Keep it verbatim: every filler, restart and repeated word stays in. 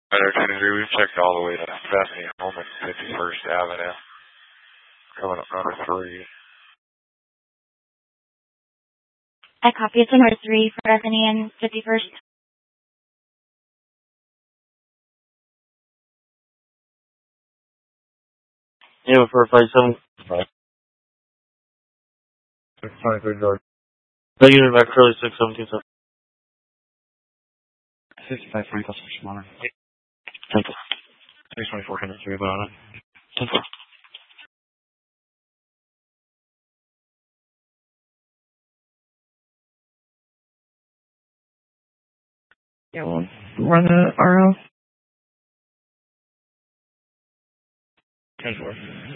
Alright, we've checked all the way to Bethany Home at fifty-first Avenue. Coming up number three. I copy it to number three for Bethany and fifty-first. Yeah, for five seven. Right. six twenty-three George. The unit back Curly six seventeen seven. sixty-five forty customer smaller. Temple. six twenty-four hundred three about it. Temple. Yeah, we'll run the R O. ten four.